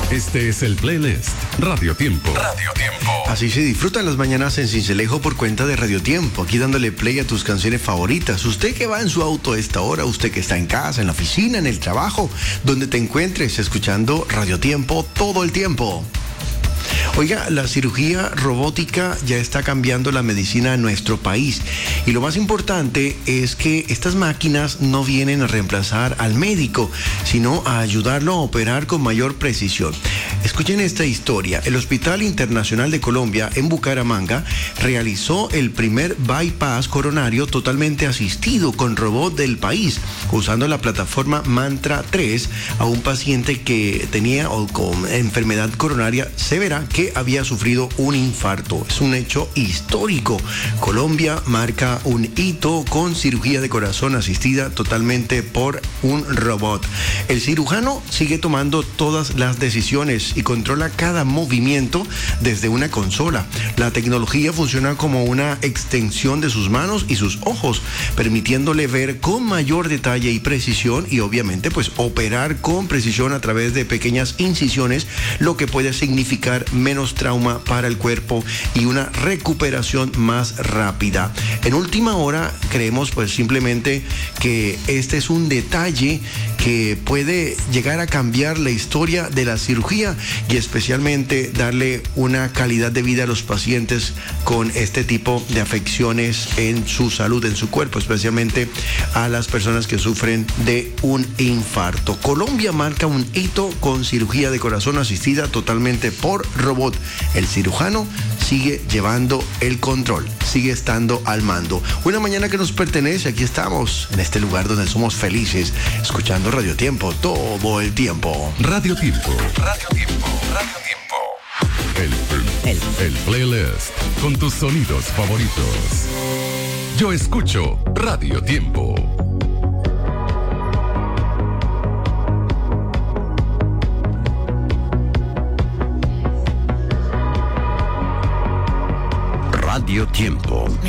Este es el playlist Radio Tiempo. Radio Tiempo. Así se disfrutan las mañanas en Sincelejo por cuenta de Radio Tiempo. Aquí dándole play a tus canciones favoritas. Usted que va en su auto a esta hora, usted que está en casa, en la oficina, en el trabajo, donde te encuentres escuchando Radio Tiempo todo el tiempo. Oiga, la cirugía robótica ya está cambiando la medicina en nuestro país y lo más importante es que estas máquinas no vienen a reemplazar al médico, sino a ayudarlo a operar con mayor precisión. Escuchen esta historia. El Hospital Internacional de Colombia en Bucaramanga realizó el primer bypass coronario totalmente asistido con robot del país, usando la plataforma Mantra 3 a un paciente que tenía con enfermedad coronaria severa que había sufrido un infarto. Es un hecho histórico. Colombia marca un hito con cirugía de corazón asistida totalmente por un robot. El cirujano sigue tomando todas las decisiones y controla cada movimiento desde una consola. La tecnología funciona como una extensión de sus manos y sus ojos, permitiéndole ver con mayor detalle y precisión y obviamente pues operar con precisión a través de pequeñas incisiones, lo que puede significar menos trauma para el cuerpo y una recuperación más rápida. En última hora creemos pues simplemente que este es un detalle que puede llegar a cambiar la historia de la cirugía y especialmente darle una calidad de vida a los pacientes con este tipo de afecciones en su salud, en su cuerpo, especialmente a las personas que sufren de un infarto. Colombia marca un hito con cirugía de corazón asistida totalmente por robot. El cirujano sigue llevando el control, sigue estando al mando. Una mañana que nos pertenece, aquí estamos, en este lugar donde somos felices, escuchando Radio Tiempo todo el tiempo. Radio Tiempo. Radio Tiempo. Radio Tiempo. El playlist con tus sonidos favoritos. Yo escucho Radio Tiempo. Radio Tiempo.